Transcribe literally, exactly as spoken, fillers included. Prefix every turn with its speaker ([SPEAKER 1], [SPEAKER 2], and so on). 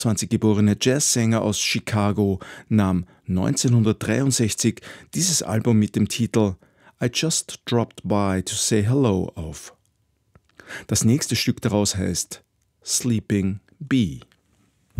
[SPEAKER 1] geborene Jazzsänger aus Chicago nahm neunzehnhundertdreiundsechzig dieses Album mit dem Titel I Just Dropped By to Say Hello auf. Das nächste Stück daraus heißt Sleeping Bee.